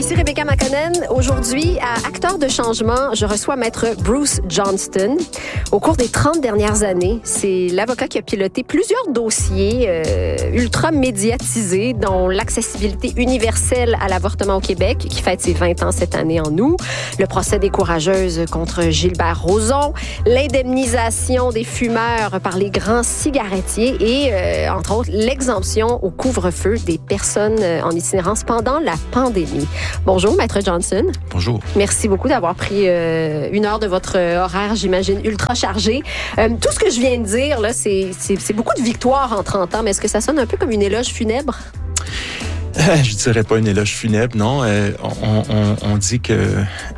Ici Rebecca McConnell. Aujourd'hui, à Acteurs de changement, je reçois Maître Bruce Johnston. Au cours des 30 dernières années, c'est l'avocat qui a piloté plusieurs dossiers ultra médiatisés, dont l'accessibilité universelle à l'avortement au Québec, qui fête ses 20 ans cette année en août, le procès des courageuses contre Gilbert Rozon, l'indemnisation des fumeurs par les grands cigarettiers et, entre autres, l'exemption au couvre-feu des personnes en itinérance pendant la pandémie. Bonjour, Maître Johnson. Bonjour. Merci beaucoup d'avoir pris une heure de votre horaire, j'imagine, ultra chargé. Tout ce que je viens de dire, là, c'est beaucoup de victoires en 30 ans, mais est-ce que ça sonne un peu comme une éloge funèbre? Je dirais pas une éloge funèbre, non. On dit que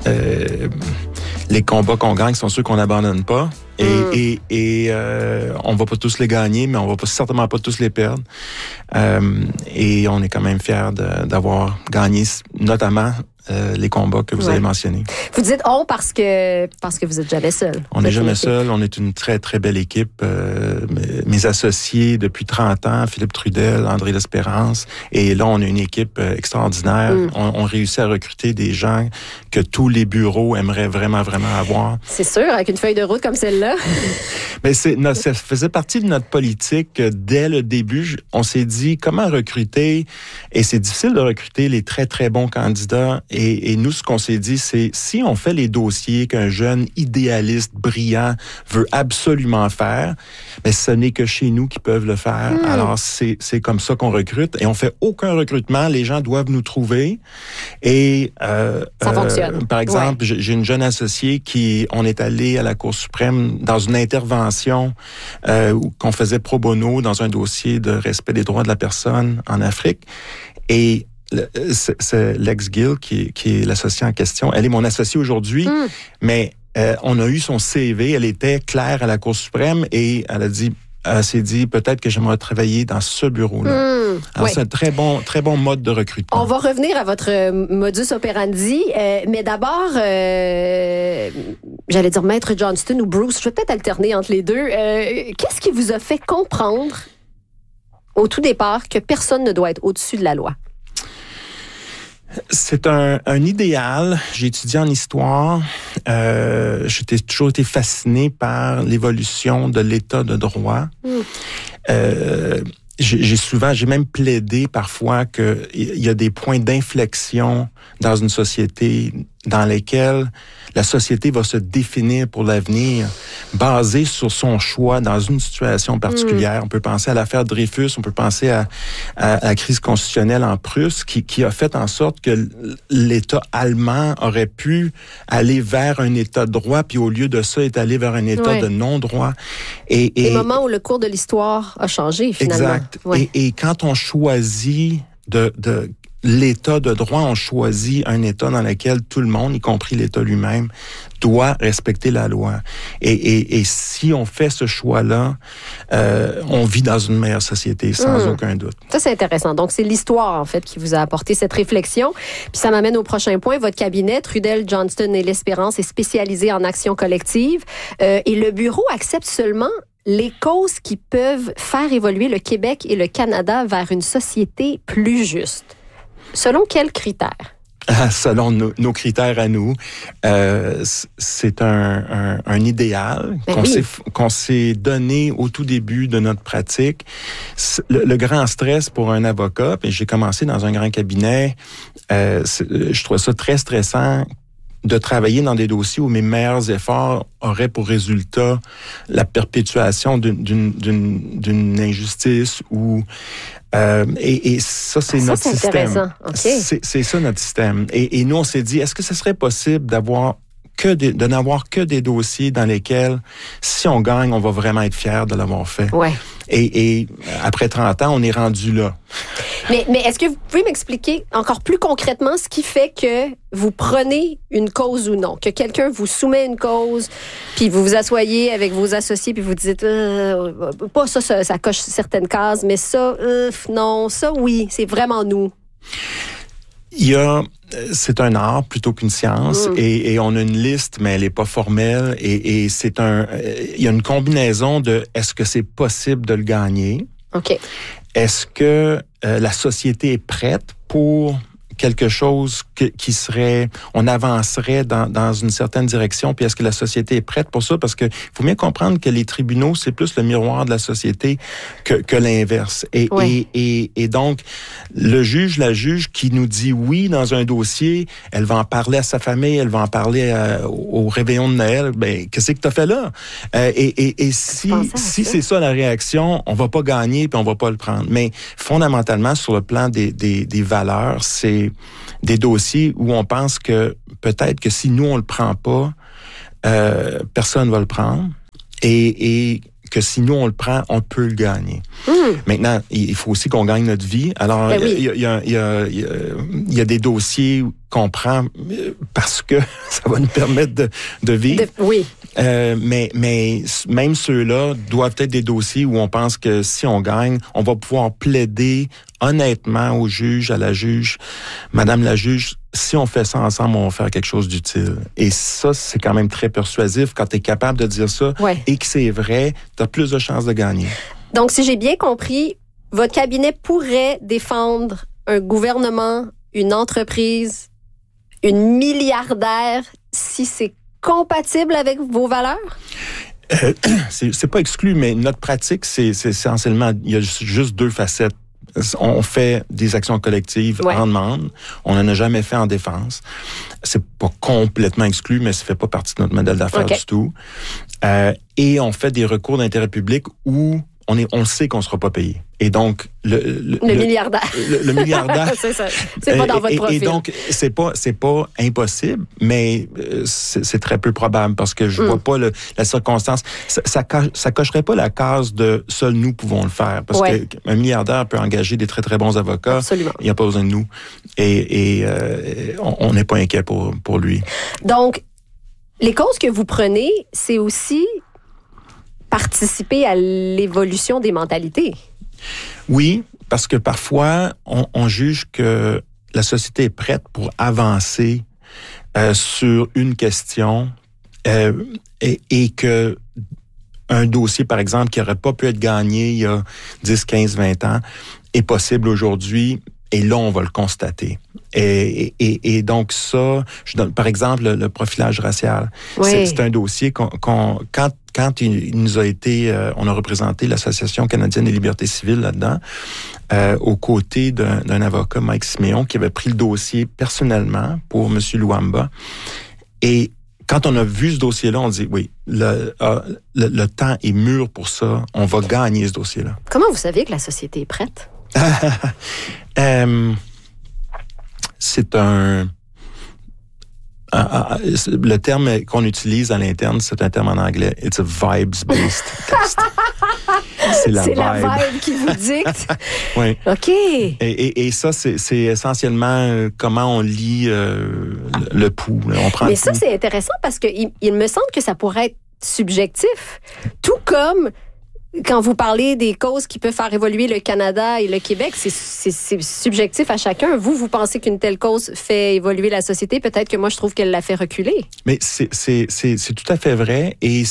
les combats qu'on gagne sont ceux qu'on n'abandonne pas. Et on va pas tous les gagner, mais on va certainement pas tous les perdre. Et on est quand même fiers d'avoir gagné, notamment les combats que vous avez mentionnés. Vous dites on parce que vous êtes jamais seul. On n'est jamais seul. On est une très, très belle équipe. Mes associés depuis 30 ans, Philippe Trudel, André L'Espérance. Et là, on a une équipe extraordinaire. On réussit à recruter des gens que tous les bureaux aimeraient vraiment, vraiment avoir. C'est sûr, avec une feuille de route comme celle-là. Mais ça faisait partie de notre politique. Dès le début, on s'est dit comment recruter. Et c'est difficile de recruter les très, très bons candidats. Et nous, ce qu'on s'est dit, c'est si on fait les dossiers qu'un jeune idéaliste brillant veut absolument faire, mais ce n'est que chez nous qu'ils peuvent le faire. Alors, c'est comme ça qu'on recrute. Et on fait aucun recrutement. Les gens doivent nous trouver. Et ça fonctionne. Par exemple, j'ai une jeune associée on est allé à la Cour suprême dans une intervention qu'on faisait pro bono dans un dossier de respect des droits de la personne en Afrique. Et c'est Lex Gill qui est l'associée en question. Elle est mon associée aujourd'hui, mais on a eu son CV. Elle était claire à la Cour suprême et elle s'est dit peut-être que j'aimerais travailler dans ce bureau-là. Alors, c'est un très bon mode de recrutement. On va revenir à votre modus operandi, mais d'abord, j'allais dire Maître Johnston ou Bruce, je vais peut-être alterner entre les deux. Qu'est-ce qui vous a fait comprendre au tout départ que personne ne doit être au-dessus de la loi? C'est un idéal. J'ai étudié en histoire. J'ai toujours été fasciné par l'évolution de l'État de droit. J'ai même plaidé parfois qu'il y a des points d'inflexion dans une société dans lesquels la société va se définir pour l'avenir basée sur son choix dans une situation particulière. On peut penser à l'affaire Dreyfus, on peut penser à la crise constitutionnelle en Prusse qui a fait en sorte que l'État allemand aurait pu aller vers un État de droit, puis au lieu de ça, est allé vers un État de non-droit. Les moments où le cours de l'histoire a changé, finalement. Exact. Et quand on choisit de l'État de droit, on choisit un État dans lequel tout le monde, y compris l'État lui-même, doit respecter la loi. Et si on fait ce choix-là, on vit dans une meilleure société, sans aucun doute. Ça, c'est intéressant. Donc, c'est l'histoire, en fait, qui vous a apporté cette réflexion. Puis ça m'amène au prochain point. Votre cabinet, Trudel, Johnston et L'Espérance, est spécialisé en action collective. Et le bureau accepte seulement les causes qui peuvent faire évoluer le Québec et le Canada vers une société plus juste. Selon quels critères? Selon nos critères à nous, c'est un idéal qu'on s'est donné au tout début de notre pratique. Le grand stress pour un avocat, puis j'ai commencé dans un grand cabinet, je trouvais ça très stressant de travailler dans des dossiers où mes meilleurs efforts auraient pour résultat la perpétuation d'une injustice ou et ça, c'est notre système. Okay. C'est ça notre système. Et nous, on s'est dit, est-ce que ce serait possible de n'avoir que des dossiers dans lesquels, si on gagne, on va vraiment être fiers de l'avoir fait. Ouais. Et après 30 ans, on est rendu là. Mais est-ce que vous pouvez m'expliquer encore plus concrètement ce qui fait que vous prenez une cause ou non? Que quelqu'un vous soumet une cause, puis vous vous asseyez avec vos associés, puis vous dites pas ça coche certaines cases, mais ça, non, ça, oui, c'est vraiment nous. C'est un art plutôt qu'une science et on a une liste, mais elle est pas formelle et il y a une combinaison de est-ce que c'est possible de le gagner? OK. Est-ce que la société est prête pour quelque chose qui serait, on avancerait dans une certaine direction, puis est-ce que la société est prête pour ça? Parce que faut bien comprendre que les tribunaux, c'est plus le miroir de la société que l'inverse. Et donc, la juge qui nous dit oui dans un dossier, elle va en parler à sa famille, elle va en parler au réveillon de Noël, ben, qu'est-ce que t'as fait là? Et si c'est ça la réaction, on va pas gagner puis on va pas le prendre. Mais fondamentalement, sur le plan des valeurs, c'est des dossiers où on pense que peut-être que si nous on le prend pas, personne va le prendre et que si nous on le prend, on peut le gagner. Maintenant, il faut aussi qu'on gagne notre vie. Alors, il y a des dossiers qu'on prend parce que ça va nous permettre de vivre. Mais même ceux-là doivent être des dossiers où on pense que si on gagne, on va pouvoir plaider honnêtement au juge, à la juge, Madame la juge, si on fait ça ensemble, on va faire quelque chose d'utile. Et ça, c'est quand même très persuasif quand tu es capable de dire ça et que c'est vrai, tu as plus de chances de gagner. Donc, si j'ai bien compris, votre cabinet pourrait défendre un gouvernement, une entreprise, une milliardaire, si c'est compatible avec vos valeurs? C'est pas exclu, mais notre pratique, c'est essentiellement, il y a juste deux facettes. On fait des actions collectives en demande. On n'en a jamais fait en défense. C'est pas complètement exclu, mais ça fait pas partie de notre modèle d'affaires du tout. Et on fait des recours d'intérêt public où on sait qu'on sera pas payé. Et donc le milliardaire. Le milliardaire. C'est ça. C'est pas dans votre profil. Et donc c'est pas impossible, mais c'est très peu probable parce que je vois pas la circonstance. Ça cocherait pas la case de seuls nous pouvons le faire parce qu'un milliardaire peut engager des très très bons avocats. Absolument. Il n'y a pas besoin de nous et on n'est pas inquiet pour lui. Donc les causes que vous prenez, c'est aussi participer à l'évolution des mentalités. Oui, parce que parfois, on juge que la société est prête pour avancer sur une question et que un dossier, par exemple, qui n'aurait pas pu être gagné il y a 10, 15, 20 ans, est possible aujourd'hui. Et là, on va le constater. Et donc ça, je donne par exemple le profilage racial. C'est un dossier quand il nous a été, on a représenté l'Association canadienne des libertés civiles là-dedans, aux côtés d'un avocat, Mike Siméon, qui avait pris le dossier personnellement pour M. Luamba. Et quand on a vu ce dossier-là, on dit oui, le temps est mûr pour ça. On va gagner ce dossier-là. Comment vous savez que la société est prête? C'est le terme qu'on utilise à l'interne, c'est un terme en anglais. It's a vibes-based test. C'est la vibe qui vous dicte. Oui. OK. Et ça, c'est essentiellement comment on lit le pouls. On prend Mais ça, c'est intéressant parce que il me semble que ça pourrait être subjectif. Tout comme quand vous parlez des causes qui peuvent faire évoluer le Canada et le Québec, c'est subjectif à chacun. Vous pensez qu'une telle cause fait évoluer la société. Peut-être que moi, je trouve qu'elle la fait reculer. Mais c'est tout à fait vrai et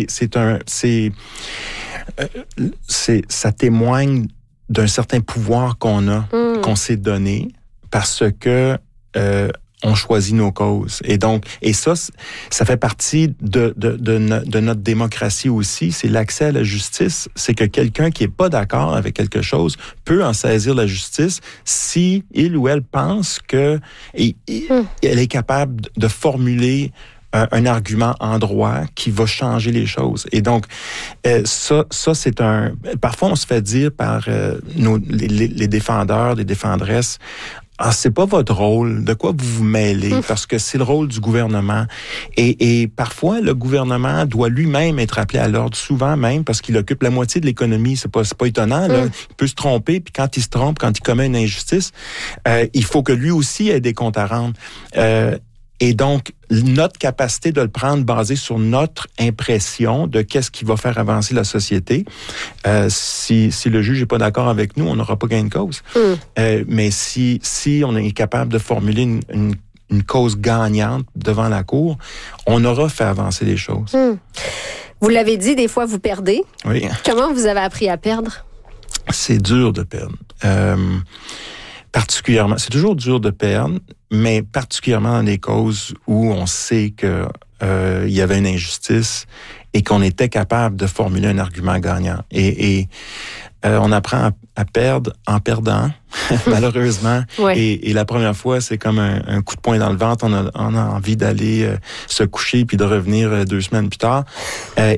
ça témoigne d'un certain pouvoir qu'on a, qu'on s'est donné parce que on choisit nos causes. Et donc, ça fait partie de notre démocratie aussi. C'est l'accès à la justice. C'est que quelqu'un qui est pas d'accord avec quelque chose peut en saisir la justice si il ou elle pense que elle est capable de formuler un argument en droit qui va changer les choses. Et donc, ça c'est parfois on se fait dire par les défendeurs, les défendresses, c'est pas votre rôle. De quoi vous vous mêlez? Parce que c'est le rôle du gouvernement. Et parfois, le gouvernement doit lui-même être appelé à l'ordre, souvent même, parce qu'il occupe la moitié de l'économie. C'est pas étonnant, là. Il peut se tromper, puis quand il se trompe, quand il commet une injustice, il faut que lui aussi ait des comptes à rendre. Et donc, notre capacité de le prendre basée sur notre impression de qu'est-ce qui va faire avancer la société, si le juge n'est pas d'accord avec nous, on n'aura pas gain de cause. Mais si on est capable de formuler une cause gagnante devant la Cour, on aura fait avancer les choses. Vous l'avez dit, des fois, vous perdez. Oui. Comment vous avez appris à perdre? C'est dur de perdre. particulièrement, c'est toujours dur de perdre, mais particulièrement dans des causes où on sait que il y avait une injustice et qu'on était capable de formuler un argument gagnant. Et on apprend à perdre en perdant, malheureusement. Ouais. Et la première fois, c'est comme un coup de poing dans le ventre. On a envie d'aller se coucher puis de revenir 2 semaines plus tard. Mais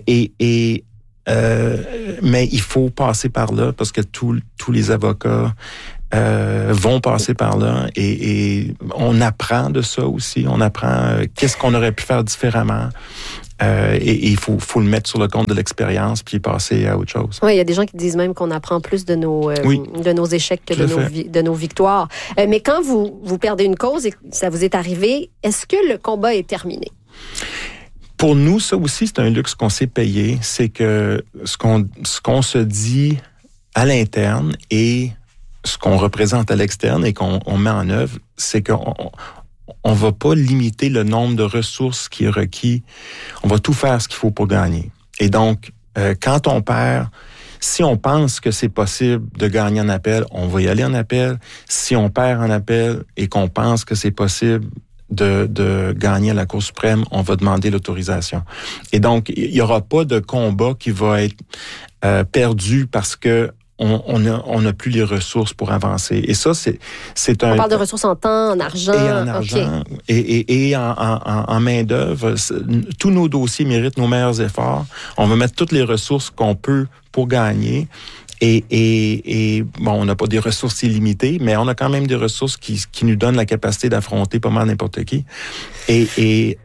il faut passer par là parce que tous les avocats vont passer par là et on apprend de ça aussi. On apprend qu'est-ce qu'on aurait pu faire différemment. Et il faut le mettre sur le compte de l'expérience puis passer à autre chose. Oui, il y a des gens qui disent même qu'on apprend plus de nos échecs que de nos victoires. Mais quand vous perdez une cause et que ça vous est arrivé, est-ce que le combat est terminé? Pour nous, ça aussi, c'est un luxe qu'on s'est payé. C'est que ce qu'on se dit à l'interne et ce qu'on représente à l'externe et qu'on met en œuvre, c'est qu'on va pas limiter le nombre de ressources qui est requis. On va tout faire ce qu'il faut pour gagner. Et donc, quand on perd, si on pense que c'est possible de gagner en appel, on va y aller en appel. Si on perd en appel et qu'on pense que c'est possible de gagner à la Cour suprême, on va demander l'autorisation. Et donc, il y aura pas de combat qui va être perdu parce que on n'a plus les ressources pour avancer. Et ça, c'est un... On parle de ressources en temps, en argent. Et en argent, et en main-d'œuvre. Tous nos dossiers méritent nos meilleurs efforts. On va mettre toutes les ressources qu'on peut pour gagner. Et bon, on n'a pas des ressources illimitées, mais on a quand même des ressources qui nous donnent la capacité d'affronter pas mal n'importe qui. Et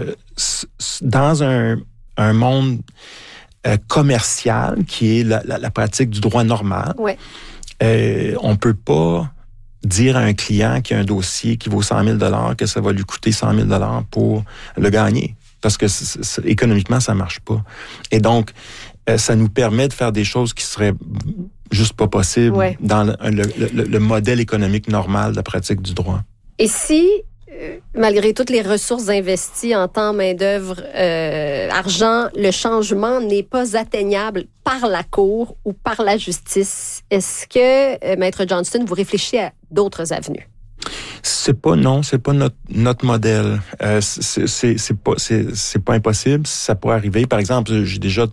dans un monde commercial, qui est la pratique du droit normal, ouais. On peut pas dire à un client qui a un dossier qui vaut 100 000 $ que ça va lui coûter 100 000 $ pour le gagner. Parce que économiquement, ça marche pas. Et donc, ça nous permet de faire des choses qui seraient juste pas possibles ouais. dans le modèle économique normal de la pratique du droit. Et si, malgré toutes les ressources investies en temps, main-d'œuvre, argent, le changement n'est pas atteignable par la Cour ou par la justice, est-ce que, Maître Johnston, vous réfléchissez à d'autres avenues? C'est pas notre modèle. C'est pas impossible. Ça pourrait arriver. Par exemple, je suis déjà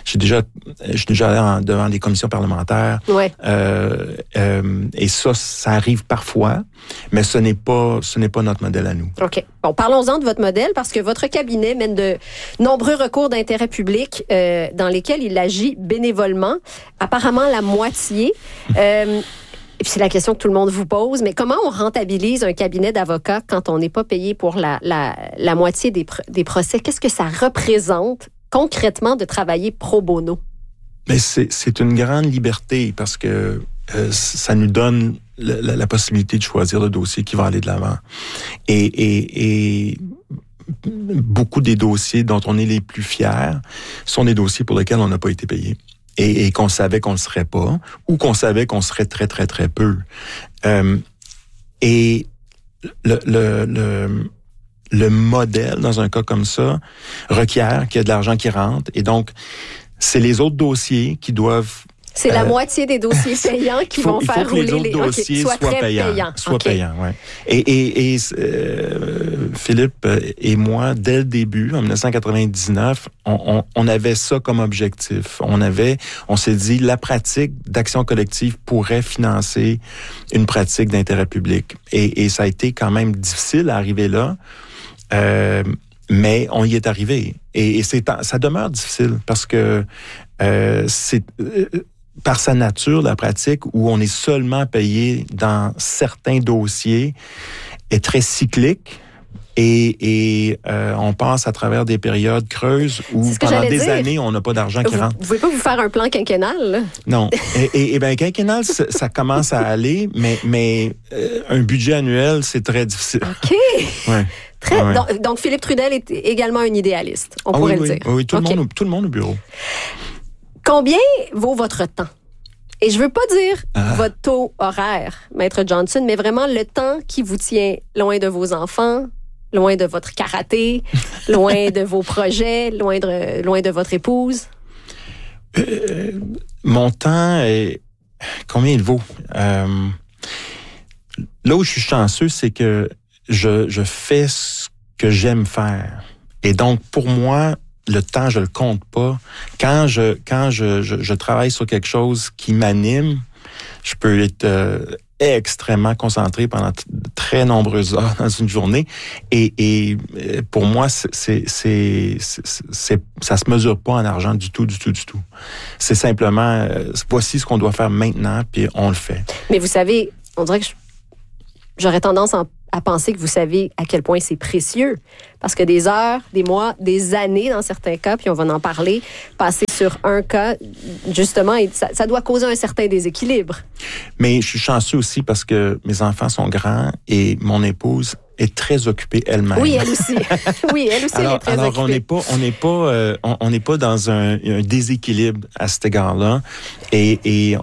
allé devant des commissions parlementaires. Ouais. Et ça arrive parfois, mais ce n'est pas notre modèle à nous. OK. Bon, parlons-en de votre modèle parce que votre cabinet mène de nombreux recours d'intérêt public dans lesquels il agit bénévolement. Apparemment la moitié. Et puis c'est la question que tout le monde vous pose, mais comment on rentabilise un cabinet d'avocats quand on n'est pas payé pour la moitié des procès? Qu'est-ce que ça représente concrètement de travailler pro bono? Mais c'est une grande liberté parce que ça nous donne la possibilité de choisir le dossier qui va aller de l'avant. Et beaucoup des dossiers dont on est les plus fiers sont des dossiers pour lesquels on n'a pas été payé. Et qu'on savait qu'on ne le serait pas, ou qu'on savait qu'on serait très, très, très peu. Et le modèle, dans un cas comme ça, requiert qu'il y ait de l'argent qui rentre. Et donc, c'est les autres dossiers qui doivent... C'est la moitié des dossiers payants qui vont faire rouler les autres dossiers soient payants. Soient payants, ouais. Et Philippe et moi, dès le début, en 1999, on avait ça comme objectif. On s'est dit, la pratique d'action collective pourrait financer une pratique d'intérêt public. Et ça a été quand même difficile à arriver là. Mais on y est arrivé. Et ça demeure difficile parce que c'est... par sa nature, la pratique où on est seulement payé dans certains dossiers est très cyclique et on passe à travers des périodes creuses où pendant des années, on n'a pas d'argent qui rentre. Vous pouvez pas vous faire un plan quinquennal, là? Non. Et bien, quinquennal, ça commence à aller, mais un budget annuel, c'est très difficile. OK. Ouais. Donc, Philippe Trudel est également un idéaliste, on pourrait le dire. Oui, tout le monde au bureau. Combien vaut votre temps? Et je veux pas dire votre taux horaire, Maître Johnston, mais vraiment le temps qui vous tient loin de vos enfants, loin de votre karaté, loin de vos projets, loin de votre épouse. Mon temps, combien il vaut? là où je suis chanceux, c'est que je fais ce que j'aime faire. Et donc, pour moi, le temps, je le compte pas. Quand je travaille sur quelque chose qui m'anime, je peux être extrêmement concentré pendant très nombreuses heures dans une journée. Et pour moi, ça se mesure pas en argent du tout. C'est simplement, voici ce qu'on doit faire maintenant, puis on le fait. Mais vous savez, on dirait que j'aurais tendance à penser que vous savez à quel point c'est précieux. Parce que des heures, des mois, des années dans certains cas, puis on va en parler, passer sur un cas, justement, ça doit causer un certain déséquilibre. Mais je suis chanceux aussi parce que mes enfants sont grands et mon épouse est très occupée elle-même. Oui, elle aussi. Oui, elle aussi, elle est très occupée. On n'est pas dans un déséquilibre à cet égard-là, et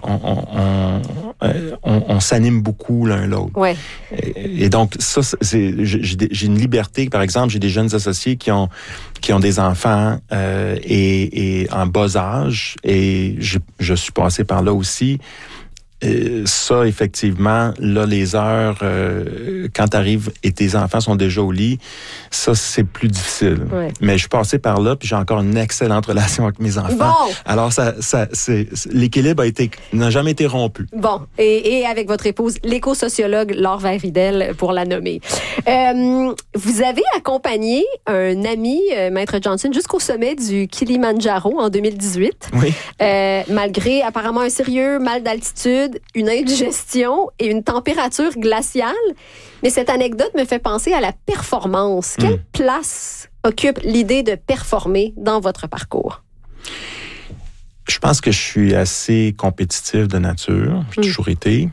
on s'anime beaucoup l'un l'autre. Ouais. Et donc ça, j'ai une liberté. Par exemple, j'ai des jeunes associés qui ont des enfants et en bas âge, et je suis passé par là aussi. Ça, effectivement, là, les heures, quand tu arrives et tes enfants sont déjà au lit, ça, c'est plus difficile. Ouais. Mais je suis passé par là, puis j'ai encore une excellente relation avec mes enfants. Bon. Alors, l'équilibre n'a jamais été rompu. Bon. Et avec votre épouse, l'éco-sociologue Laure Varidel, pour la nommer. Vous avez accompagné un ami, Maître Johnson, jusqu'au sommet du Kilimandjaro en 2018. Oui. Malgré apparemment un sérieux mal d'altitude, une indigestion et une température glaciale. Mais cette anecdote me fait penser à la performance. Quelle place occupe l'idée de performer dans votre parcours? Je pense que je suis assez compétitif de nature. J'ai toujours été.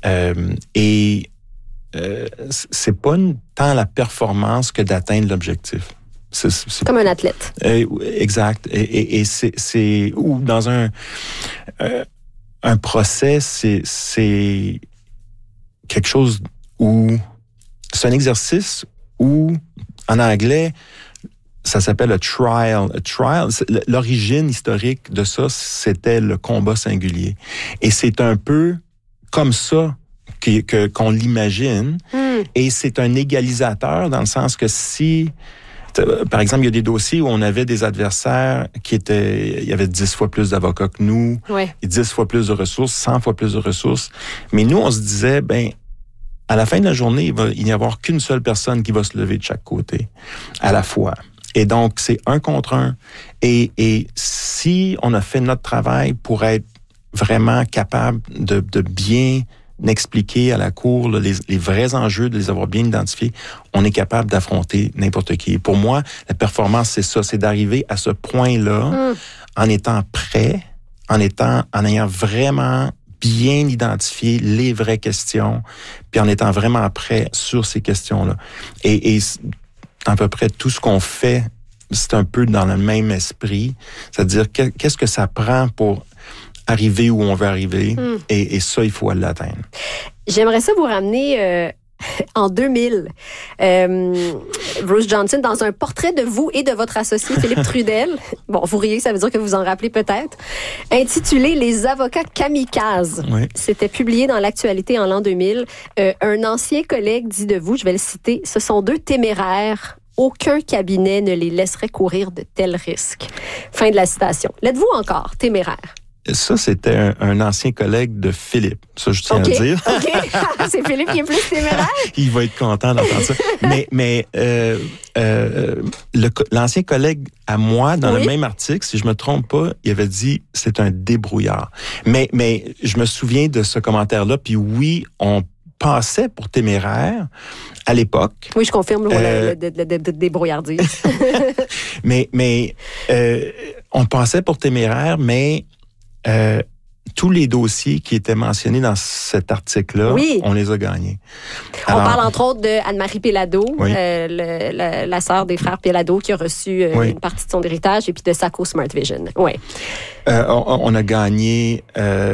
C'est pas tant la performance que d'atteindre l'objectif. C'est comme un athlète. Exact. Et c'est ou dans un procès, c'est quelque chose où c'est un exercice où, en anglais, ça s'appelle a trial. A trial, l'origine historique de ça, c'était le combat singulier. Et c'est un peu comme ça qu'on l'imagine. Et c'est un égalisateur dans le sens que si... Par exemple, il y a des dossiers où on avait des adversaires il y avait 10 fois plus d'avocats que nous, ouais. 10 fois plus de ressources, 100 fois plus de ressources. Mais nous, on se disait, à la fin de la journée, il n'y avoir qu'une seule personne qui va se lever de chaque côté, à la fois. Et donc, c'est un contre un. Et si on a fait notre travail pour être vraiment capable de bien expliquer à la cour les vrais enjeux, de les avoir bien identifiés, on est capable d'affronter n'importe qui. Et pour moi, la performance, c'est ça, c'est d'arriver à ce point-là en étant prêt, en ayant vraiment bien identifié les vraies questions, puis en étant vraiment prêt sur ces questions-là. Et à peu près tout ce qu'on fait, c'est un peu dans le même esprit, c'est-à-dire qu'est-ce que ça prend pour arriver où on veut arriver, et ça, il faut l'atteindre. J'aimerais ça vous ramener en 2000. Bruce Johnson, dans un portrait de vous et de votre associé Philippe Trudel, bon, vous riez, ça veut dire que vous en rappelez peut-être, intitulé « Les avocats kamikazes ». Oui. C'était publié dans l'actualité en l'an 2000. Un ancien collègue dit de vous, je vais le citer, « Ce sont deux téméraires. Aucun cabinet ne les laisserait courir de tels risques. » Fin de la citation. L'êtes-vous encore téméraire? Ça, c'était un ancien collègue de Philippe. Ça, je tiens à le dire. OK. C'est Philippe qui est plus téméraire? Il va être content d'entendre ça. Mais l'ancien collègue à moi, dans le même article, si je me trompe pas, il avait dit c'est un débrouillard. Mais je me souviens de ce commentaire-là. Puis oui, on passait pour téméraire à l'époque. Oui, je confirme le débrouillardise. mais on passait pour téméraire, mais tous les dossiers qui étaient mentionnés dans cet article-là, on les a gagnés. Alors, on parle entre autres de Anne-Marie Pellado, la sœur des frères Pellado qui a reçu une partie de son héritage, et puis de Sacco Smart Vision. Oui. On a gagné,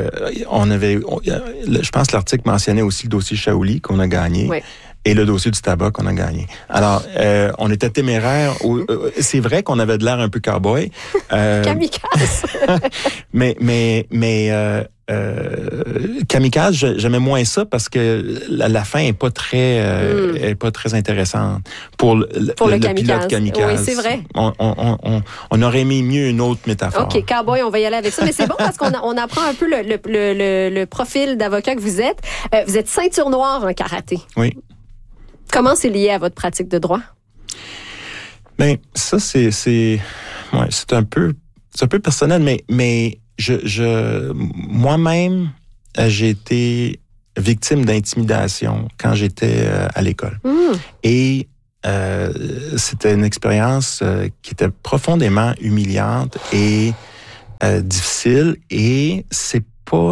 je pense que l'article mentionnait aussi le dossier Shaoli qu'on a gagné. Oui. Et le dossier du tabac qu'on a gagné. Alors, on était téméraires. C'est vrai qu'on avait de l'air un peu cow-boy. Kamikaze. mais Kamikaze, j'aimais moins ça parce que la fin est pas très intéressante pour le pilote Kamikaze. Oui, c'est vrai. On aurait aimé mieux une autre métaphore. OK, cowboy, on va y aller avec ça. Mais c'est bon parce qu'on apprend un peu le profil d'avocat que vous êtes. Vous êtes ceinture noire en karaté. Oui. Comment c'est lié à votre pratique de droit? Ben ça c'est un peu personnel, mais moi-même j'ai été victime d'intimidation quand j'étais à l'école. Et c'était une expérience qui était profondément humiliante et difficile, et c'est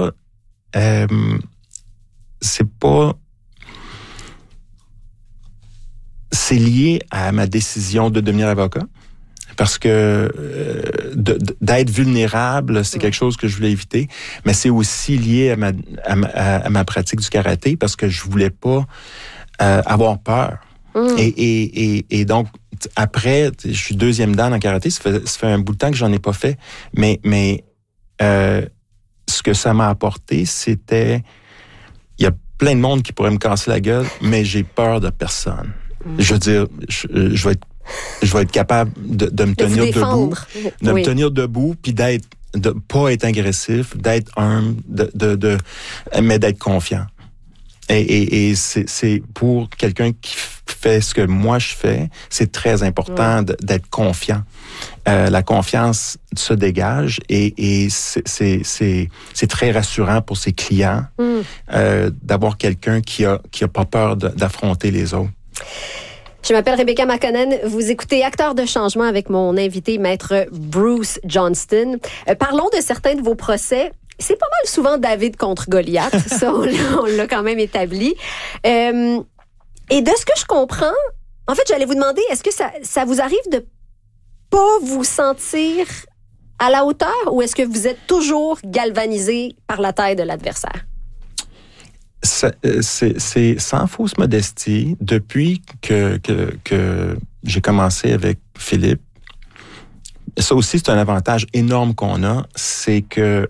lié à ma décision de devenir avocat. Parce que d'être vulnérable, c'est quelque chose que je voulais éviter, mais c'est aussi lié à ma pratique du karaté, parce que je voulais pas avoir peur. Et donc, après, je suis deuxième dan en karaté, ça fait un bout de temps que j'en ai pas fait, mais ce que ça m'a apporté, c'était, il y a plein de monde qui pourrait me casser la gueule, mais j'ai peur de personne. Je veux dire, je vais être capable de me tenir debout, me tenir debout, puis de pas être agressif, d'être humble, mais d'être confiant. Et c'est pour quelqu'un qui fait ce que moi je fais, c'est très important d'être confiant. La confiance se dégage et c'est très rassurant pour ses clients d'avoir quelqu'un qui a pas peur d'affronter les autres. Je m'appelle Rebecca McConnell. Vous écoutez Acteurs de changement avec mon invité, Maître Bruce Johnston. Parlons de certains de vos procès. C'est pas mal souvent David contre Goliath. Ça, on l'a quand même établi. Et de ce que je comprends, en fait, j'allais vous demander, est-ce que ça vous arrive de pas vous sentir à la hauteur, ou est-ce que vous êtes toujours galvanisé par la taille de l'adversaire? C'est sans fausse modestie, depuis que j'ai commencé avec Philippe. Ça aussi, c'est un avantage énorme qu'on a, c'est que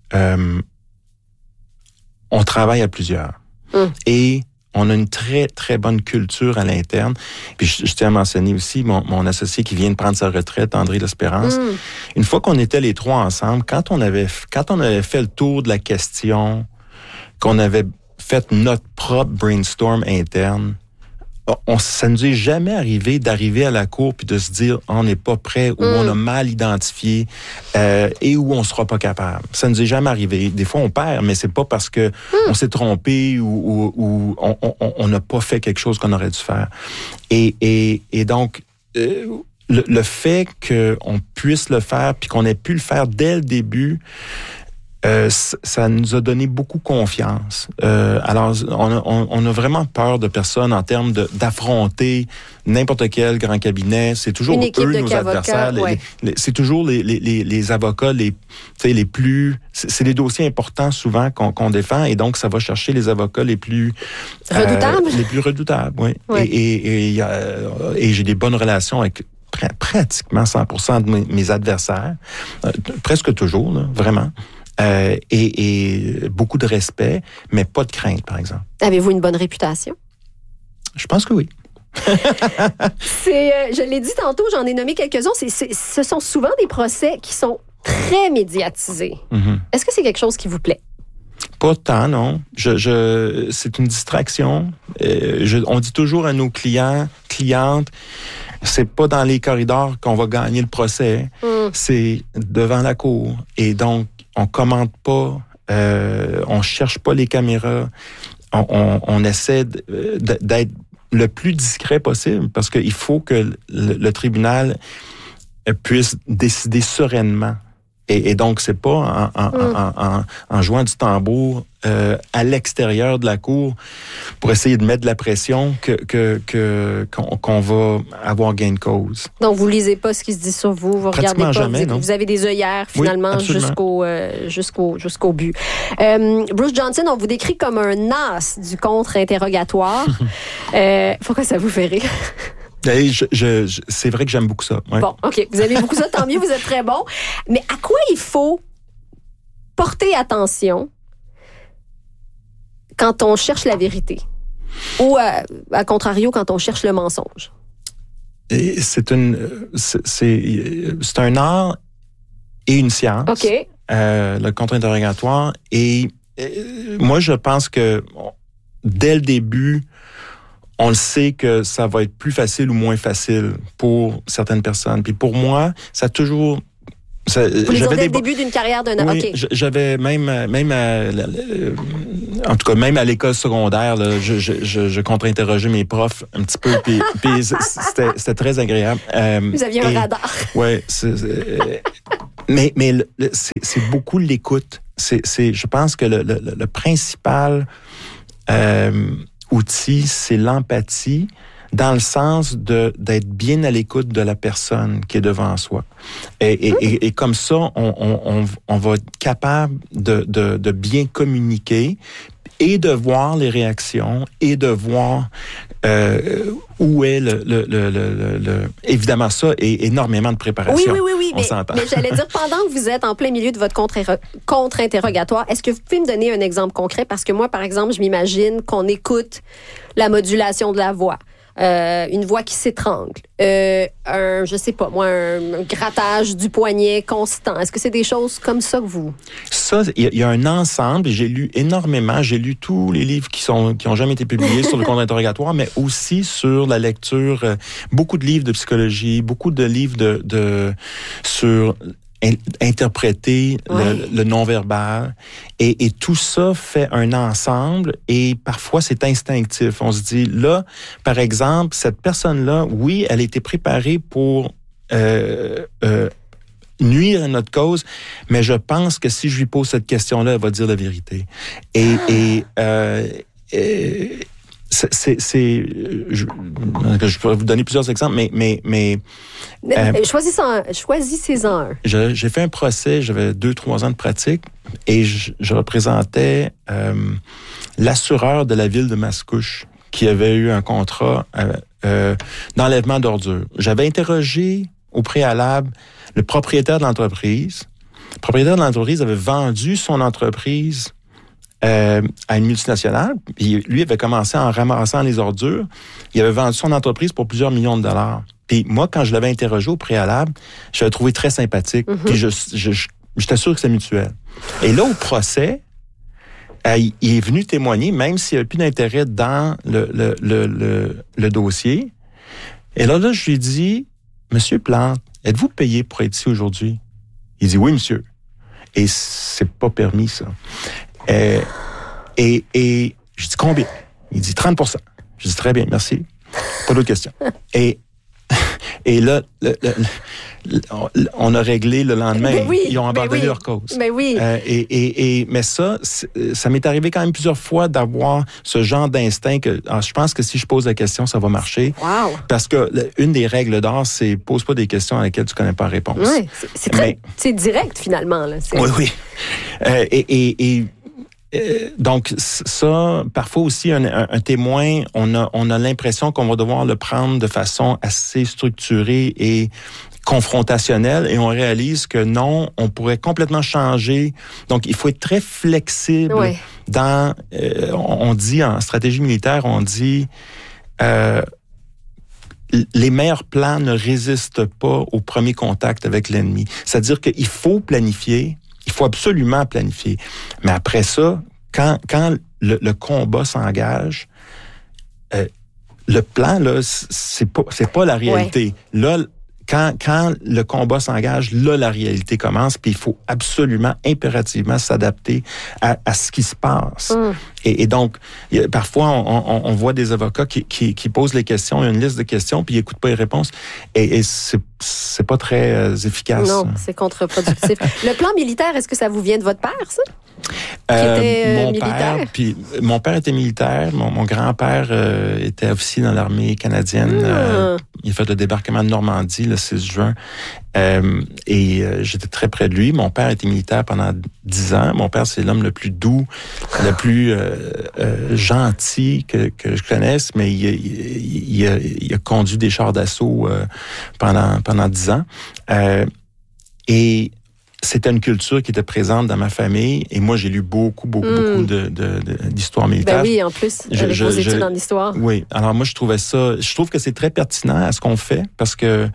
on travaille à plusieurs. Et on a une très, très bonne culture à l'interne. Puis je tiens à mentionner aussi mon associé qui vient de prendre sa retraite, André L'Espérance. Une fois qu'on était les trois ensemble, quand on avait fait le tour de la question, qu'on avait fait notre propre brainstorm interne, ça nous est jamais arrivé d'arriver à la cour puis de se dire on n'est pas prêt, ou on a mal identifié et où on sera pas capable. Ça nous est jamais arrivé. Des fois on perd, mais c'est pas parce que on s'est trompé ou on n'a pas fait quelque chose qu'on aurait dû faire. Et donc le fait qu'on puisse le faire puis qu'on ait pu le faire dès le début, ça nous a donné beaucoup confiance. Alors, on a vraiment peur de personne en termes d'affronter n'importe quel grand cabinet. C'est toujours eux nos adversaires. C'est toujours les avocats les plus. C'est des dossiers importants souvent qu'on défend, et donc ça va chercher les avocats les plus redoutables. Les plus redoutables, oui. Et j'ai des bonnes relations avec pratiquement 100% de mes adversaires, presque toujours, là, vraiment. Et beaucoup de respect, mais pas de crainte, par exemple. Avez-vous une bonne réputation? Je pense que oui. Je l'ai dit tantôt, j'en ai nommé quelques-uns. Ce sont souvent des procès qui sont très médiatisés. Est-ce que c'est quelque chose qui vous plaît? Pas tant, non. C'est une distraction. On dit toujours à nos clientes, c'est pas dans les corridors qu'on va gagner le procès. C'est devant la cour. Et donc, on commente pas, on cherche pas les caméras, on essaie d'être le plus discret possible, parce qu'il faut que le tribunal puisse décider sereinement. Et donc, c'est pas en jouant du tambour à l'extérieur de la cour pour essayer de mettre de la pression qu'on va avoir gain de cause. Donc, vous lisez pas ce qui se dit sur vous, vous regardez pas, jamais, vous avez des œillères finalement jusqu'au but. Bruce Johnston, on vous décrit comme un as du contre-interrogatoire. Pourquoi ça vous fait rire? C'est vrai que j'aime beaucoup ça. Ouais. Bon, OK. Vous aimez beaucoup ça, tant mieux, vous êtes très bon. Mais à quoi il faut porter attention quand on cherche la vérité ou, à contrario, quand on cherche le mensonge? Et c'est un art et une science. OK. Le contre-interrogatoire. Et moi, je pense que dès le début, on le sait que ça va être plus facile ou moins facile pour certaines personnes. Puis pour moi, ça a toujours... Vous les dès le début d'une carrière d'un... Oui, okay. J'avais même en tout cas, même à l'école secondaire, là, je contre-interrogeais mes profs un petit peu, puis c'était très agréable. Vous aviez un radar. Oui, mais c'est beaucoup l'écoute. Je pense que le principal outil, c'est l'empathie, dans le sens d'être bien à l'écoute de la personne qui est devant soi. Et comme ça, on va être capable de bien communiquer et de voir les réactions et de voir où est évidemment ça et énormément de préparation. Oui, on s'entend. Mais j'allais dire, pendant que vous êtes en plein milieu de votre contre-interrogatoire, est-ce que vous pouvez me donner un exemple concret? Parce que moi, par exemple, je m'imagine qu'on écoute la modulation de la voix. Une voix qui s'étrangle, je sais pas moi, un grattage du poignet constant. Est-ce que c'est des choses comme ça que vous... Ça, il y a un ensemble, j'ai lu énormément, j'ai lu tous les livres qui ont jamais été publiés sur le contre-interrogatoire, mais aussi sur la lecture, beaucoup de livres de psychologie, beaucoup de livres sur interpréter le non-verbal. Et tout ça fait un ensemble et parfois c'est instinctif. On se dit, là, par exemple, cette personne-là, oui, elle a été préparée pour nuire à notre cause, mais je pense que si je lui pose cette question-là, elle va dire la vérité. Je pourrais vous donner plusieurs exemples, mais choisissez-en un. J'ai fait un procès, j'avais 2-3 ans de pratique et je représentais l'assureur de la ville de Mascouche qui avait eu un contrat d'enlèvement d'ordures. J'avais interrogé au préalable le propriétaire de l'entreprise. Le propriétaire de l'entreprise avait vendu son entreprise à une multinationale. Lui avait commencé en ramassant les ordures. Il avait vendu son entreprise pour plusieurs millions de dollars. Puis moi, quand je l'avais interrogé au préalable, je l'avais trouvé très sympathique. Mm-hmm. Puis j'étais sûr que c'est mutuel. Et là, au procès, il est venu témoigner, même s'il n'y avait plus d'intérêt dans le dossier. Et là, je lui ai dit, Monsieur Plante, êtes-vous payé pour être ici aujourd'hui? Il dit, oui, monsieur. Et c'est pas permis, ça. Et je dis combien? Il dit 30%. Je dis très bien, merci. Pas d'autres questions. Et là, on a réglé le lendemain. Ils ont abandonné leur cause. Mais oui. Mais ça m'est arrivé quand même plusieurs fois d'avoir ce genre d'instinct que je pense que si je pose la question, ça va marcher. Wow. Parce que une des règles d'or, c'est pose pas des questions à lesquelles tu connais pas la réponse. Oui, c'est direct finalement. Là. Oui. Donc, ça, parfois aussi, un témoin, on a l'impression qu'on va devoir le prendre de façon assez structurée et confrontationnelle, et on réalise que non, on pourrait complètement changer. Donc, il faut être très flexible dans... on dit, en stratégie militaire, on dit... les meilleurs plans ne résistent pas au premier contact avec l'ennemi. C'est-à-dire qu'il faut planifier. Il faut absolument planifier. Mais après ça, quand le combat s'engage, le plan, là, c'est pas la réalité. Ouais. Là, quand le combat s'engage, là, la réalité commence, puis il faut absolument, impérativement s'adapter à ce qui se passe. Et donc, parfois, on voit des avocats qui posent les questions, il y a une liste de questions, puis ils n'écoutent pas les réponses. Et c'est pas très efficace. Non, c'est contre-productif. Le plan militaire, est-ce que ça vous vient de votre père, ça? Qui était militaire? Mon père était militaire. Mon grand-père était officier dans l'armée canadienne. Il a fait le débarquement de Normandie le 6 juin. Et j'étais très près de lui. Mon père était militaire pendant 10 ans. Mon père, c'est l'homme le plus doux, le plus gentil que je connaisse, mais il a conduit des chars d'assaut pendant 10 ans. Et c'était une culture qui était présente dans ma famille. Et moi, j'ai lu beaucoup d'histoires militaires. Ben oui, en plus, avec vos études en histoire. Oui. Alors moi, je trouve que c'est très pertinent à ce qu'on fait parce que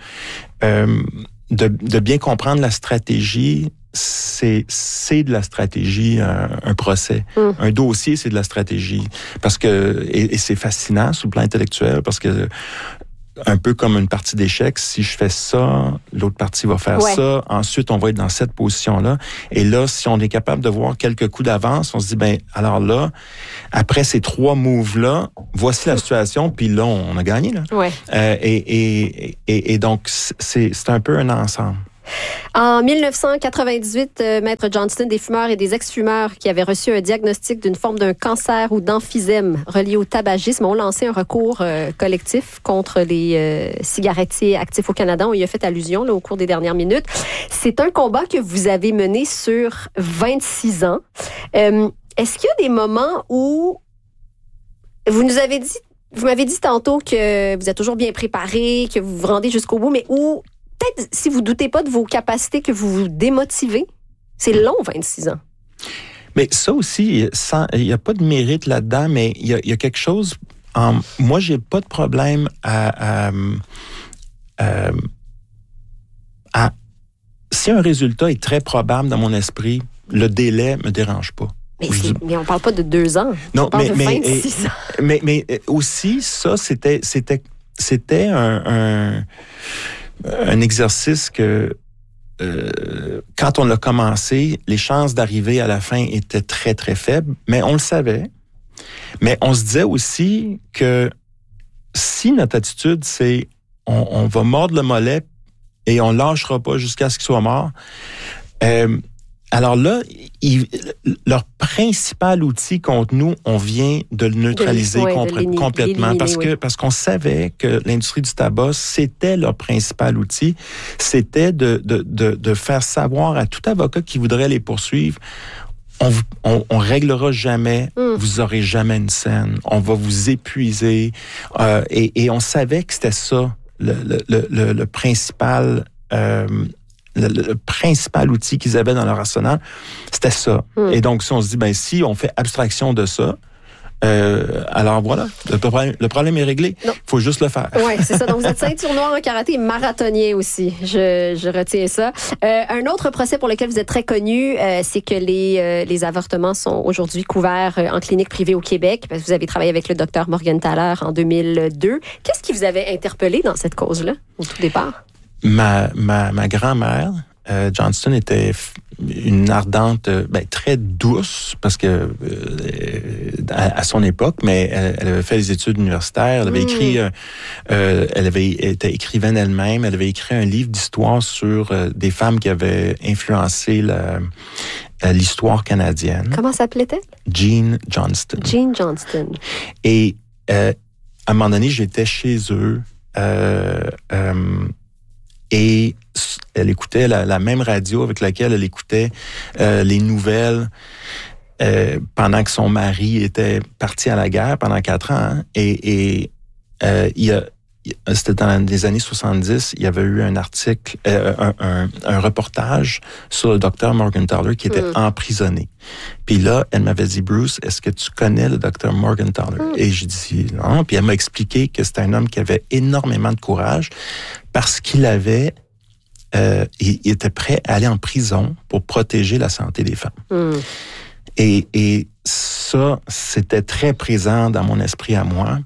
de bien comprendre la stratégie, c'est de la stratégie, un procès. Un dossier, c'est de la stratégie. Parce que, et c'est fascinant sur le plan intellectuel parce que un peu comme une partie d'échecs, si je fais ça, l'autre partie va faire ça, ensuite on va être dans cette position-là. Et là, si on est capable de voir quelques coups d'avance, on se dit, ben alors là, après ces 3 moves-là, voici la situation, puis là, on a gagné. Là. Ouais. Et donc, c'est un peu un ensemble. En 1998, Maître Johnston, des fumeurs et des ex-fumeurs qui avaient reçu un diagnostic d'une forme d'un cancer ou d'emphysème relié au tabagisme ont lancé un recours collectif contre les cigarettiers actifs au Canada. On y a fait allusion là, au cours des dernières minutes. C'est un combat que vous avez mené sur 26 ans. Est-ce qu'il y a des moments où vous m'avez dit tantôt que vous êtes toujours bien préparé, que vous vous rendez jusqu'au bout, mais où peut-être, si vous ne doutez pas de vos capacités, que vous vous démotivez. C'est long, 26 ans. Mais ça aussi, il n'y a pas de mérite là-dedans, mais il y a quelque chose... moi, j'ai pas de problème si un résultat est très probable dans mon esprit, le délai me dérange pas. Mais on parle pas de 2 ans. Non, on parle de 26 ans. Mais aussi, ça, c'était un exercice que quand on l'a commencé, les chances d'arriver à la fin étaient très, très faibles, mais on le savait. Mais on se disait aussi que si notre attitude, c'est on va mordre le mollet et on lâchera pas jusqu'à ce qu'il soit mort, alors là, leur principal outil contre nous, on vient de le neutraliser complètement parce qu'on savait que l'industrie du tabac, c'était leur principal outil. C'était de faire savoir à tout avocat qui voudrait les poursuivre, on réglera jamais, vous aurez jamais une scène, on va vous épuiser. Et on savait que c'était ça, le principal... Le principal outil qu'ils avaient dans leur arsenal, c'était ça. Et donc, si on se dit, si on fait abstraction de ça, alors voilà, le problème est réglé. Il faut juste le faire. Oui, c'est ça. Donc, vous êtes ceinture noire en karaté et marathonien aussi. Je retiens ça. Un autre procès pour lequel vous êtes très connu, c'est que les avortements sont aujourd'hui couverts en clinique privée au Québec. Parce que vous avez travaillé avec le docteur Morgenthaler en 2002. Qu'est-ce qui vous avait interpellé dans cette cause-là, au tout départ? Ma grand-mère, Johnston, était une ardente, très douce, parce que à son époque, mais elle avait fait les études universitaires, elle avait écrit, elle avait été écrivaine elle-même, elle avait écrit un livre d'histoire sur des femmes qui avaient influencé l'histoire canadienne. Comment s'appelait-elle? Jean Johnston. Jean Johnston. Et à un moment donné, j'étais chez eux, et elle écoutait la même radio avec laquelle elle écoutait les nouvelles pendant que son mari était parti à la guerre pendant 4 ans. Hein, et c'était dans les années 70, il y avait eu un article, un reportage sur le docteur Morgenthaler qui était emprisonné. Puis là, elle m'avait dit, Bruce, est-ce que tu connais le docteur Morgenthaler? Et j'ai dit non. Puis elle m'a expliqué que c'était un homme qui avait énormément de courage parce qu'il avait, il était prêt à aller en prison pour protéger la santé des femmes. Et ça, c'était très présent dans mon esprit à moi.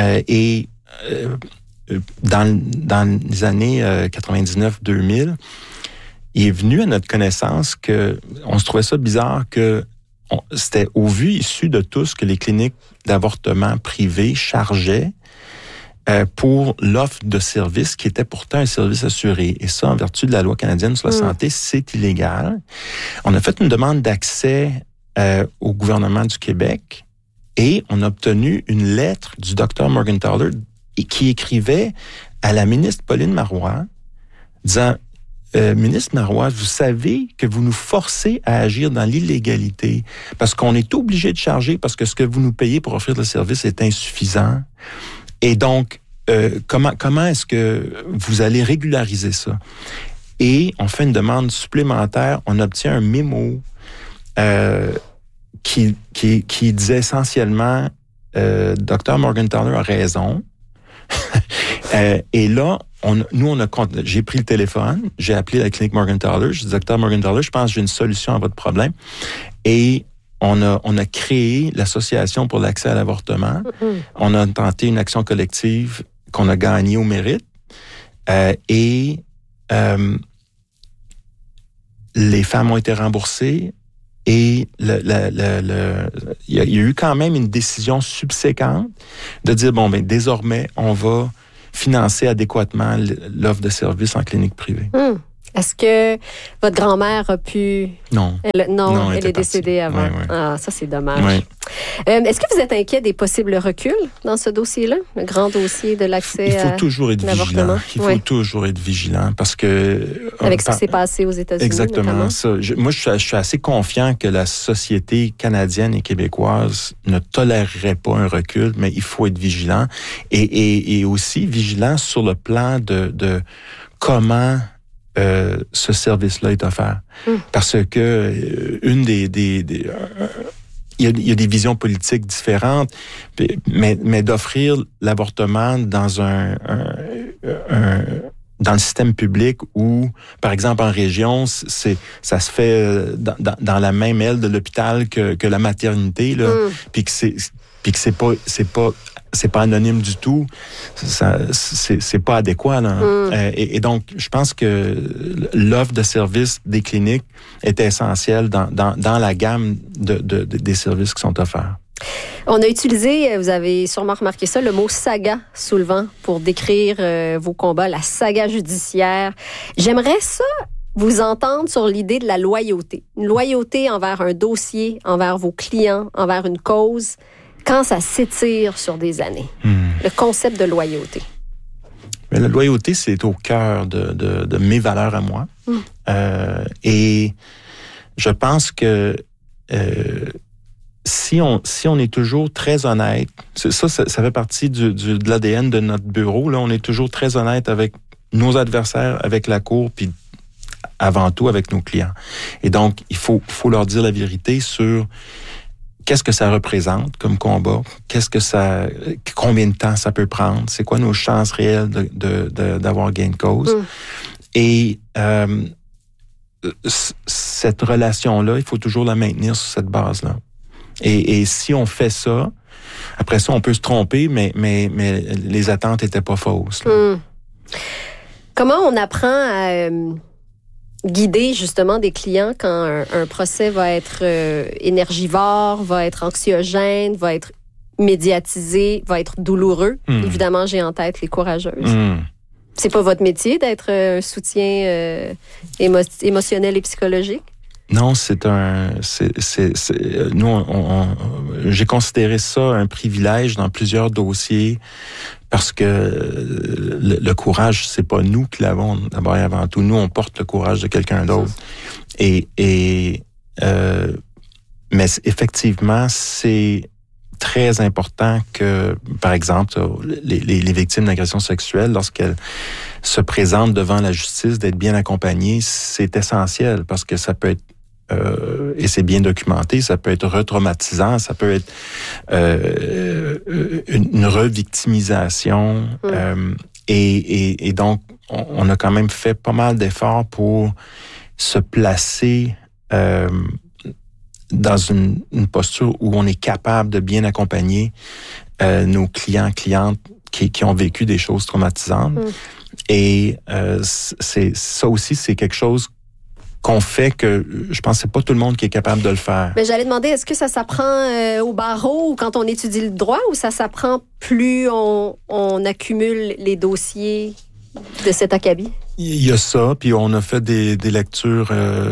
Dans les années 99-2000, il est venu à notre connaissance que on se trouvait ça bizarre que c'était au vu issu de tout ce que les cliniques d'avortement privées chargeaient pour l'offre de service qui était pourtant un service assuré. Et ça, en vertu de la loi canadienne sur la santé, c'est illégal. On a fait une demande d'accès au gouvernement du Québec et on a obtenu une lettre du docteur Morgenthaler qui écrivait à la ministre Pauline Marois, disant « Ministre Marois, vous savez que vous nous forcez à agir dans l'illégalité parce qu'on est obligé de charger parce que ce que vous nous payez pour offrir le service est insuffisant. Et donc, comment est-ce que vous allez régulariser ça? » et on fait une demande supplémentaire. On obtient un mémo qui disait essentiellement Dr. Morgenthaler a raison. Et là, j'ai pris le téléphone, j'ai appelé la clinique Morgenthaler, j'ai dit Dr. Morgenthaler, je pense que j'ai une solution à votre problème. Et on a créé l'Association pour l'accès à l'avortement. Mm-hmm. On a tenté une action collective qu'on a gagnée au mérite. Les femmes ont été remboursées. Et il y a eu quand même une décision subséquente de dire, désormais, on va financer adéquatement l'offre de services en clinique privée. Est-ce que votre grand-mère a pu... Non. Elle est décédée avant. Ouais. Ah, ça, c'est dommage. Ouais. Est-ce que vous êtes inquiet des possibles reculs dans ce dossier-là, le grand dossier de l'accès à l'avortement? Il faut toujours être vigilant parce que... Avec ce qui s'est passé aux États-Unis, exactement notamment. Ça. Moi, je suis assez confiant que la société canadienne et québécoise ne tolérerait pas un recul, mais il faut être vigilant. Et aussi vigilant sur le plan de comment... ce service-là est offert. Parce que il y a des visions politiques différentes, mais d'offrir l'avortement dans dans le système public où, par exemple, en région, ça se fait dans la même aile de l'hôpital que la maternité, là, puis que c'est pas anonyme du tout, c'est pas adéquat. Et donc, je pense que l'offre de services des cliniques est essentielle dans la gamme des services qui sont offerts. On a utilisé, vous avez sûrement remarqué ça, le mot saga soulevant pour décrire vos combats, la saga judiciaire. J'aimerais ça vous entendre sur l'idée de la loyauté. Une loyauté envers un dossier, envers vos clients, envers une cause, quand ça s'étire sur des années. Le concept de loyauté. Mais la loyauté, c'est au cœur de mes valeurs à moi. Et je pense que si on est toujours très honnête, ça fait partie de l'ADN de notre bureau. Là, on est toujours très honnête avec nos adversaires, avec la cour, puis avant tout avec nos clients. Et donc, il faut leur dire la vérité sur qu'est-ce que ça représente comme combat, combien de temps ça peut prendre, c'est quoi nos chances réelles d'avoir gain de cause. Et cette relation-là, il faut toujours la maintenir sur cette base-là. Et si on fait ça, après ça, on peut se tromper, mais les attentes n'étaient pas fausses. Comment on apprend à guider justement des clients quand un procès va être énergivore, va être anxiogène, va être médiatisé, va être douloureux? Évidemment, j'ai en tête les courageuses. C'est pas votre métier d'être un soutien émotionnel et psychologique? Non, j'ai considéré ça un privilège dans plusieurs dossiers parce que le courage, c'est pas nous qui l'avons d'abord et avant tout. Nous, on porte le courage de quelqu'un d'autre. Mais effectivement, c'est très important que, par exemple, les victimes d'agressions sexuelles, lorsqu'elles se présentent devant la justice, d'être bien accompagnées, c'est essentiel parce que ça peut être et c'est bien documenté, ça peut être retraumatisant, ça peut être une revictimisation. Et donc, on a quand même fait pas mal d'efforts pour se placer dans une posture où on est capable de bien accompagner nos clients-clientes qui ont vécu des choses traumatisantes. Et ça aussi, c'est quelque chose qu'on fait que je pense que c'est pas tout le monde qui est capable de le faire. Mais j'allais demander, est-ce que ça s'apprend au barreau ou quand on étudie le droit ou ça s'apprend plus on accumule les dossiers de cet acabit? Il y a ça, puis on a fait des lectures.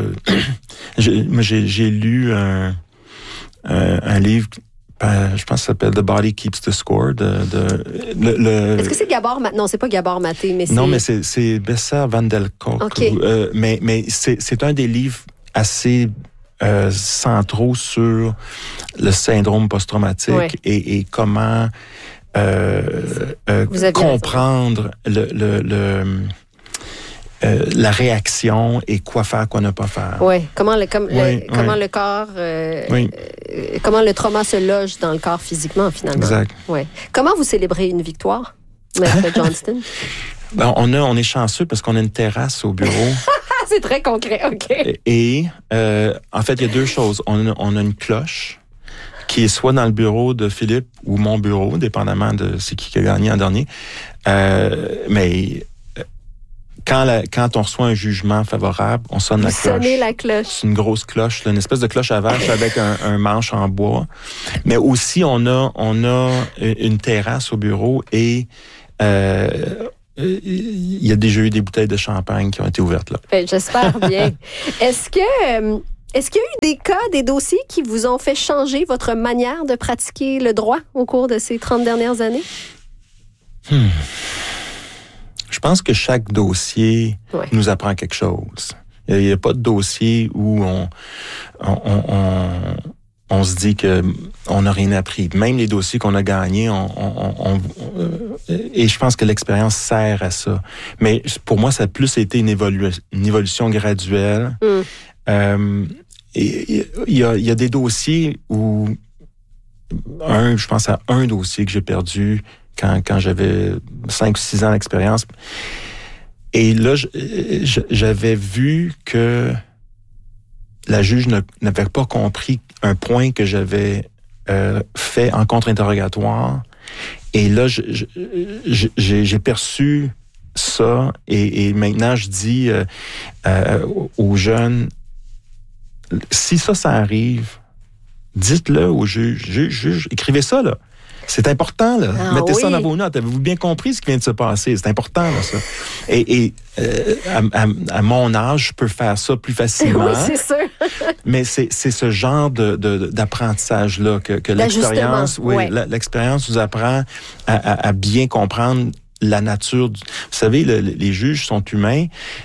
J'ai lu un livre, je pense que ça s'appelle The Body Keeps the Score. Est-ce que c'est Gabor Maté? Non, c'est pas Gabor Maté, mais c'est... Non, mais c'est Bessa Van der Kolk. Okay. Mais c'est un des livres assez centraux sur le syndrome post-traumatique et comment comprendre la réaction et quoi faire, quoi ne pas faire. Oui, comment le corps, comment le trauma se loge dans le corps physiquement, finalement. Exact. Ouais. Comment vous célébrez une victoire, Maître Johnston? Ben, on est chanceux parce qu'on a une terrasse au bureau. C'est très concret, OK. Et en fait, il y a deux choses. On a une cloche qui est soit dans le bureau de Philippe ou mon bureau, dépendamment de c'est qui a gagné en dernier. Mais quand on reçoit un jugement favorable, on sonne la cloche. Sonnez la cloche. C'est une grosse cloche, là, une espèce de cloche à vache avec un manche en bois. Mais aussi, on a une terrasse au bureau et il y a déjà eu des bouteilles de champagne qui ont été ouvertes là. Ben, j'espère bien. Est-ce qu'il y a eu des cas, des dossiers qui vous ont fait changer votre manière de pratiquer le droit au cours de ces 30 dernières années? Je pense que chaque dossier nous apprend quelque chose. Il n'y a pas de dossier où on se dit que on n'a rien appris. Même les dossiers qu'on a gagnés, et je pense que l'expérience sert à ça. Mais pour moi, ça a plus été une évolution graduelle. Et il y a des dossiers où je pense à un dossier que j'ai perdu quand j'avais 5 ou 6 ans d'expérience. Et là, j'avais vu que la juge n'avait pas compris un point que j'avais fait en contre-interrogatoire. Et là, j'ai perçu ça. Et maintenant, je dis aux jeunes, si ça arrive, dites-le au juge. Juge, écrivez ça, là. C'est important, là. Mettez ça dans vos notes. Avez-vous bien compris ce qui vient de se passer? C'est important, là, ça. Et à mon âge, je peux faire ça plus facilement. Oui, c'est sûr. Mais c'est ce genre d'apprentissage-là que l'expérience, l'expérience vous apprend à bien comprendre la nature. Vous savez, les juges sont humains.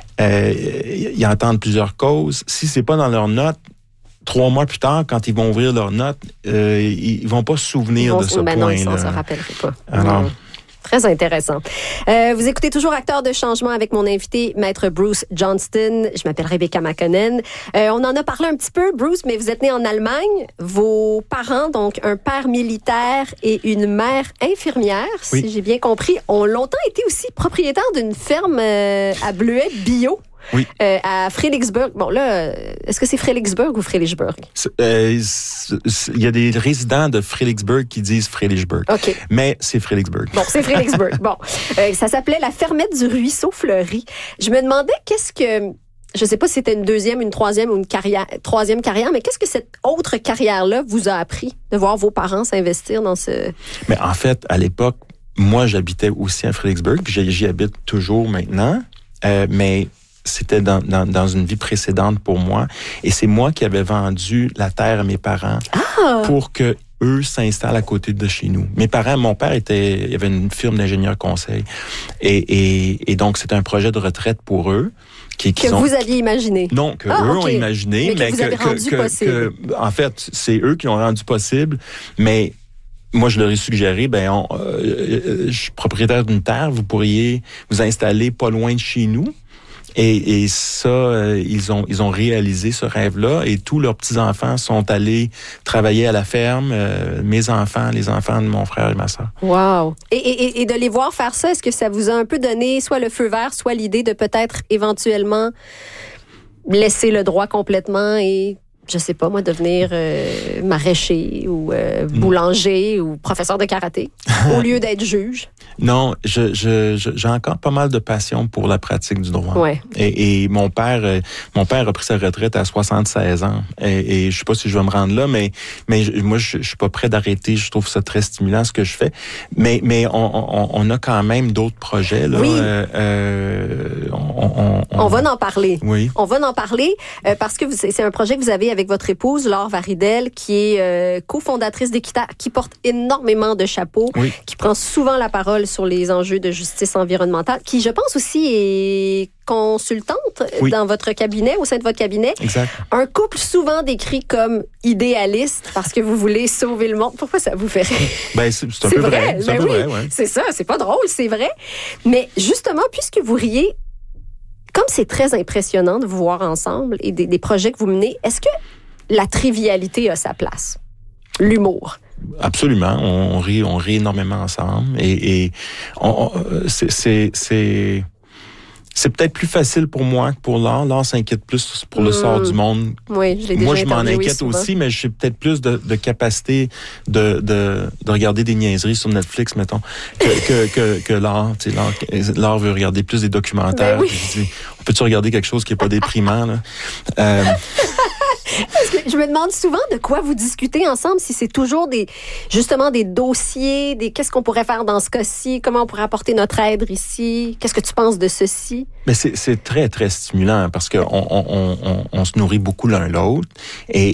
Ils entendent plusieurs causes. Si c'est pas dans leurs notes, 3 mois plus tard, quand ils vont ouvrir leurs notes, ils vont pas se souvenir de ce point-là. Non, ils ne s'en rappelleraient pas. Alors, très intéressant. Vous écoutez toujours Acteurs de changement avec mon invité, Maître Bruce Johnston. Je m'appelle Rebecca McConnell. On en a parlé un petit peu, Bruce, mais vous êtes né en Allemagne. Vos parents, donc un père militaire et une mère infirmière, si j'ai bien compris, ont longtemps été aussi propriétaires d'une ferme à bleuets bio. Oui. À Fredericksburg. Bon, là, est-ce que c'est Fredericksburg ou Fredericksburg? Il y a des résidents de Fredericksburg qui disent Fredericksburg. OK. Mais c'est Fredericksburg. Bon, c'est Fredericksburg. Bon. Ça s'appelait la fermette du ruisseau fleuri. Je me demandais je sais pas si c'était une deuxième, une troisième ou une troisième carrière, mais qu'est-ce que cette autre carrière-là vous a appris de voir vos parents s'investir dans ce... Mais en fait, à l'époque, moi, j'habitais aussi à Fredericksburg, puis j'y habite toujours maintenant, mais c'était dans une vie précédente pour moi. Et c'est moi qui avais vendu la terre à mes parents pour que eux s'installent à côté de chez nous. Mon père il avait une firme d'ingénieurs conseil. Et donc, c'était un projet de retraite pour eux. Vous aviez imaginé? Non, eux ont imaginé. Mais que vous avez rendu possible. En fait, c'est eux qui l'ont rendu possible. Mais moi, je leur ai suggéré, je suis propriétaire d'une terre, vous pourriez vous installer pas loin de chez nous. Et ça, ils ont réalisé ce rêve-là et tous leurs petits-enfants sont allés travailler à la ferme, mes enfants, les enfants de mon frère et ma sœur. Wow! Et de les voir faire ça, est-ce que ça vous a un peu donné soit le feu vert, soit l'idée de peut-être éventuellement laisser le droit complètement et... je sais pas, moi, devenir maraîcher ou boulanger ou professeur de karaté au lieu d'être juge? Non, j'ai encore pas mal de passion pour la pratique du droit. Ouais. Et mon père a pris sa retraite à 76 ans. Et je sais pas si je vais me rendre là, mais moi, je suis pas prêt d'arrêter. Je trouve ça très stimulant, ce que je fais. Mais on a quand même d'autres projets, là. Oui. On va en parler. Oui. On va en parler parce que c'est un projet que vous avez avec votre épouse, Laure Varidel, qui est cofondatrice d'Équiterre, qui porte énormément de chapeaux, qui prend souvent la parole sur les enjeux de justice environnementale, qui, je pense aussi, est consultante dans votre cabinet, au sein de votre cabinet. Exact. Un couple souvent décrit comme idéaliste parce que vous voulez sauver le monde. Pourquoi ça vous fait rire? C'est un peu vrai. C'est un peu vrai, C'est ça, c'est pas drôle, c'est vrai. Mais justement, puisque vous riez, Comme c'est très impressionnant de vous voir ensemble et des projets que vous menez, est-ce que la trivialité a sa place? L'humour? Absolument. On rit énormément ensemble. Et c'est peut-être plus facile pour moi que pour Laure. Laure s'inquiète plus pour le sort du monde. Oui, je l'ai déjà Moi, je m'en inquiète souvent. aussi, mais j'ai peut-être plus de capacité de regarder des niaiseries sur Netflix, mettons, que Laure. Tu sais, Laure veut regarder plus des documentaires. Ben oui. Je dis, on peut-tu regarder quelque chose qui est pas déprimant, là? Parce que je me demande souvent de quoi vous discutez ensemble, si c'est toujours justement des dossiers, qu'est-ce qu'on pourrait faire dans ce cas-ci, comment on pourrait apporter notre aide ici, qu'est-ce que tu penses de ceci? Mais c'est très, très stimulant parce que on se nourrit beaucoup l'un l'autre et